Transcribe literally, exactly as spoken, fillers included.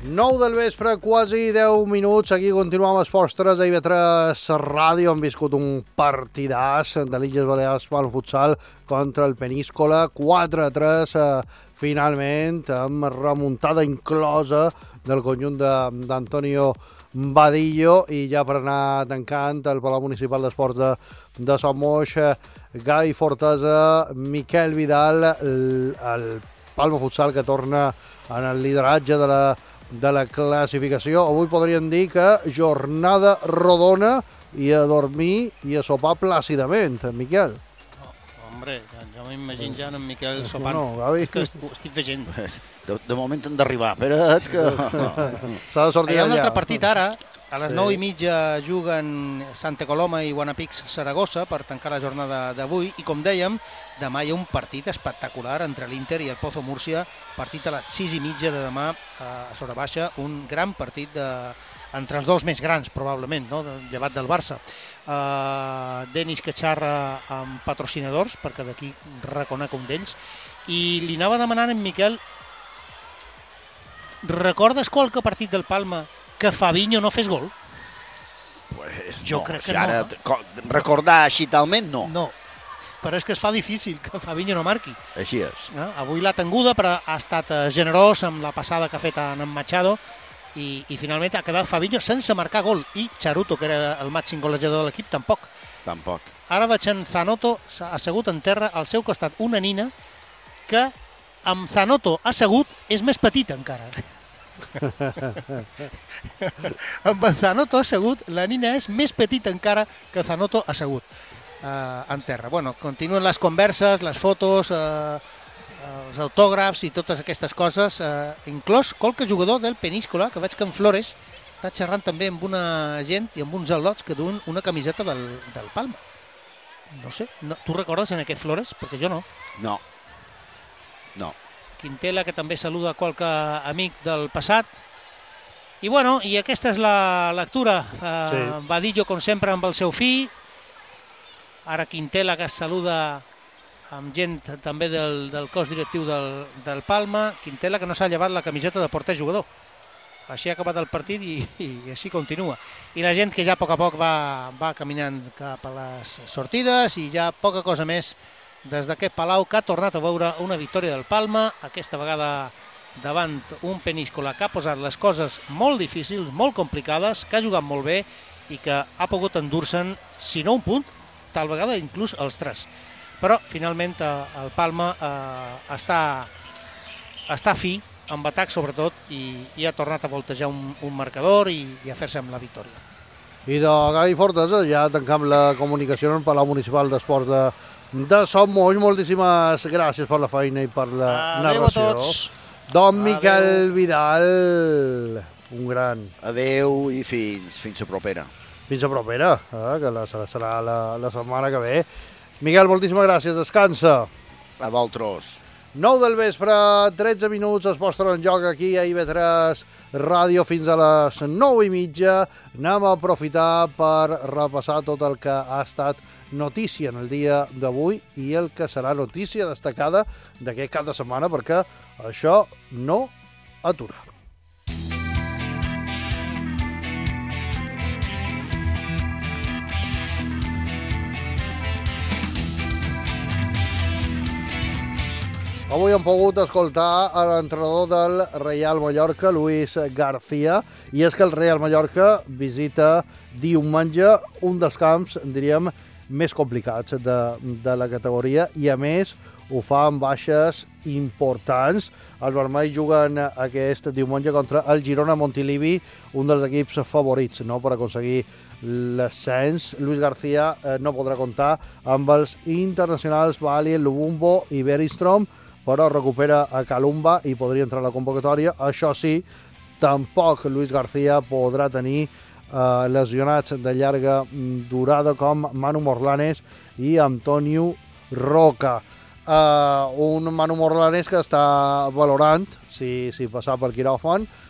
nou del vespre, quasi deu minuts. Aquí continuem a Esports tres, a I V tres Ràdio. Hem viscut un partidàs de l'Illes Balears pel futsal contra el Peníscola. quatre a tres, eh, finalment, amb remuntada inclosa del conjunt d'Antonio Badillo. I ja per anar tancant el Palau Municipal d'Esports de, de Son Moix, Gai Fortesa, Miquel Vidal, el, el Palma Futsal que torna en el lideratge de la, de la classificació. Avui podríem dir que jornada rodona i a dormir i a sopar plàcidament, Miquel. Oh, hombre, jo m'imagino ja en Miquel sopant. No, Gavi. És que ho estic veient. De, de moment hem d'arribar, espera't que... S'ha de sortir Hi ha un d'allà. altre partit ara. A les Sí. nou i mitja juguen Santa Coloma i Guanapix Saragossa per tancar la jornada d'avui. I com dèiem, demà hi ha un partit espectacular entre l'Inter i el Pozo Múrcia. Partit a les sis i mitja de demà a Sora Baixa. Un gran partit de, entre els dos més grans, probablement, no? Llevat del Barça. Uh, Denis que xarra amb patrocinadors, perquè d'aquí reconec un d'ells. I li anava demanant en Miquel, recordes qualque partit del Palma que Fabinho no fes gol? Pues Jo no, crec si que ara no, co- recordar així talment, no. No, però és que es fa difícil que Fabinho no marqui. Així és. Eh? Avui l'ha tenguda, però ha estat eh, generós amb la passada que ha fet en en Machado i, i finalment ha quedat Fabinho sense marcar gol. I Charuto, que era el màxim golejador de l'equip, tampoc. Tampoc. Ara veig en Zanoto assegut en terra, al seu costat una nina que amb Zanoto assegut és més petita encara. Amb en Zanoto assegut, la nina és més petita encara que Zanoto assegut eh, en terra. Bueno, continuen les converses, les fotos, eh, els autògrafs i totes aquestes coses, eh, inclòs qualque jugador del Peníscola, que veig que en Flores està xerrant també amb una gent i amb uns al·lots que duen una camiseta del, del Palma. No sé, no, tu recordes en aquest Flores? Perquè jo no. No. No. Quintela, que també saluda qualque amic del passat. I bueno, i aquesta és la lectura. Uh, Sí. Badillo, com sempre, amb el seu fill. Ara Quintela, que saluda amb gent també del, del cos directiu del, del Palma. Quintela, que no s'ha llevat la camiseta de porter jugador. Així ha acabat el partit i, i així continua. I la gent que ja a poc a poc va, va caminant cap a les sortides i ja poca cosa més des d'aquest Palau, que ha tornat a veure una victòria del Palma, aquesta vegada davant un Peníscola que ha posat les coses molt difícils, molt complicades, que ha jugat molt bé i que ha pogut endur-se'n, si no un punt, tal vegada inclús els tres. Però finalment eh, el Palma eh, està, està fi, amb atac sobretot, i, i ha tornat a voltejar un, un marcador i, i a fer-se amb la victòria. I de Gai Fortesa ja tancam la comunicació en el Palau Municipal d'Esports de, de Son Moix. Moltíssimes gràcies per la feina i per la Adéu a narració. tots. Don Miquel Adéu. Vidal, un gran. Adeu i fins, fins a propera. Fins a propera, eh, que la, serà la, la setmana que ve. Miquel, moltíssimes gràcies, descansa. A vosaltres. nou del vespre, tretze minuts, es posen en joc aquí a I V tres Ràdio fins a les nou i mitja. Anem a aprofitar per repassar tot el que ha estat notícia en el dia d'avui i el que serà notícia destacada d'aquest cap de setmana, perquè això no atura. Avui hem pogut escoltar a l'entrenador del Real Mallorca, Luis García, i és que el Real Mallorca visita diumenge un dels camps, diríem, més complicats de, de la categoria, i a més ho fa amb baixes importants. Els vermells juguen aquest diumenge contra el Girona Montilivi, un dels equips favorits, no?, per aconseguir l'ascens. Luis García eh, no podrà comptar amb els internacionals Valien, Lubumbo i Bergstrom, però recupera a Calumba i podria entrar a la convocatòria. Això sí, tampoc Luis García podrà tenir eh, lesionats de llarga durada com Manu Morlanes i Antonio Roca. Eh, un Manu Morlanes que està valorant si, si passar pel quiròfan,